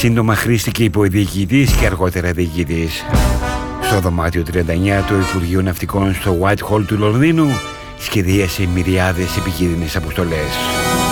Σύντομα χρήστηκε υποδιοικητής και αργότερα διοικητής. Στο δωμάτιο 39 του Υπουργείου Ναυτικών στο Whitehall του Λονδίνου σχεδίασε μυριάδες επικίνδυνες αποστολές.